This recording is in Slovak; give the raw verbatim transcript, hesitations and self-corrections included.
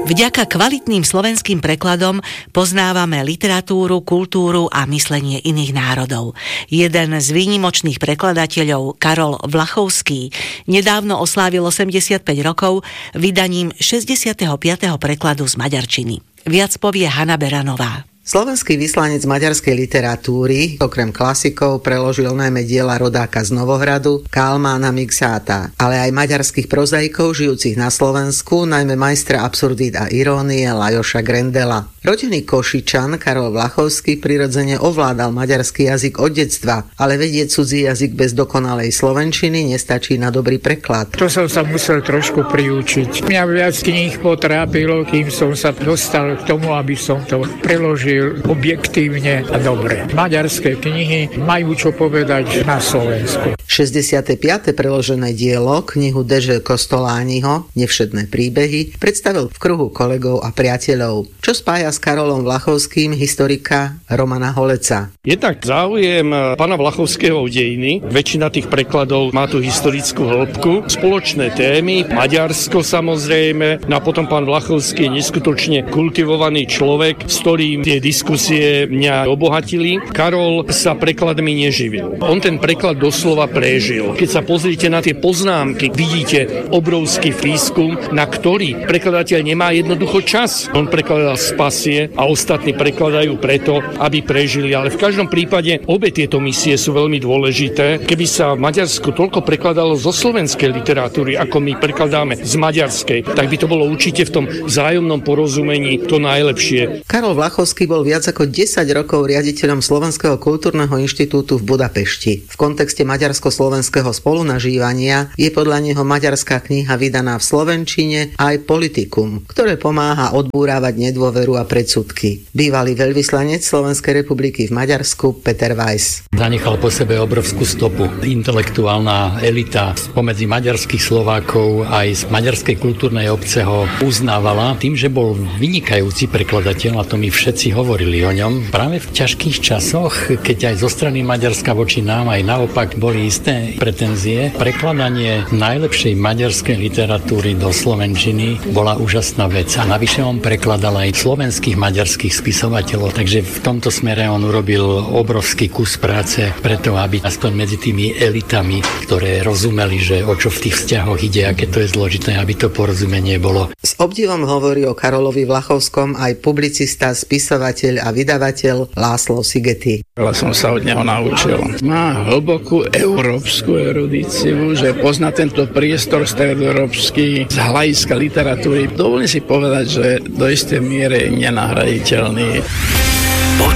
Vďaka kvalitným slovenským prekladom poznávame literatúru, kultúru a myslenie iných národov. Jeden z výnimočných prekladateľov, Karol Vlachovský, nedávno oslávil osemdesiatpäť rokov vydaním šesťdesiateho piateho prekladu z maďarčiny. Viac povie Hanna Beranová. Slovenský vyslanec maďarskej literatúry okrem klasikov preložil najmä diela rodáka z Novohradu, Kálmána Miksáta, ale aj maďarských prozaikov žijúcich na Slovensku, najmä majstra absurdít a irónie Lajoša Grendela. Rodený Košičan Karol Vlachovský prirodzene ovládal maďarský jazyk od detstva, ale vedieť cudzí jazyk bez dokonalej slovenčiny nestačí na dobrý preklad. To som sa musel trošku priučiť. Mňa viac kníh potrápilo, kým som sa dostal k tomu, aby som to preložil objektívne a dobre. Maďarské knihy majú čo povedať na Slovensku. šesťdesiate piate preložené dielo, knihu Deže Kostolániho, Nevšedné príbehy, predstavil v kruhu kolegov a priateľov, čo spája s Karolom Vlachovským historika Romana Holeca. Je tak záujem pána Vlachovského o dejiny. Väčšina tých prekladov má tú historickú hĺbku. Spoločné témy, Maďarsko samozrejme, no a potom pán Vlachovský je neskutočne kultivovaný človek, s ktorým tie diskusie mňa obohatili. Karol sa prekladmi neživil. On ten preklad doslova prežil. Keď sa pozrite na tie poznámky, vidíte obrovský výskum, na ktorý prekladateľ nemá jednoducho čas. On prekladá z pasie a ostatní prekladajú preto, aby prežili. Ale v každom prípade obe tieto misie sú veľmi dôležité. Keby sa v Maďarsku toľko prekladalo zo slovenskej literatúry, ako my prekladáme z maďarskej, tak by to bolo určite v tom vzájomnom porozumení to najlepšie. Karol Vlachovský bol viac ako desať rokov riaditeľom Slovenského kultúrneho inštitútu v Budapešti. V kontexte maďarsko-slovenského spolunažívania je podľa neho maďarská kniha vydaná v slovenčine aj Politikum, ktoré pomáha odbúravať nedôveru a predsudky. Bývalý veľvyslanec Slovenskej republiky v Maďarsku Peter Weiss. Zanechal po sebe obrovskú stopu. Intelektuálna elita spomedzi maďarských Slovákov aj z maďarskej kultúrnej obce ho uznávala tým, že bol vynikajúci prekladateľ, a to my všetci hovorili o ňom. Práve v ťažkých časoch, keď aj zo strany Maďarska voči nám aj naopak boli isté pretenzie, prekladanie najlepšej maďarskej literatúry do slovenčiny bola úžasná vec. A navyše on prekladal aj slovenských maďarských spisovateľov, takže v tomto smere on urobil obrovský kus práce preto, aby aspoň medzi tými elitami, ktoré rozumeli, že o čo v tých vzťahoch ide, aké to je zložité, aby to porozumenie bolo. S obdivom hovorí o Karolovi Vlachovskom aj publicista, spisovateľ a vydavateľ László Szigeti. Veľa som sa od neho naučil. Má hlbokú európsku erudíciu, že pozná tento priestor stredoeurópsky z hľadiska literatúry. Dovolím si povedať, že do istej miery je nenahraditeľný.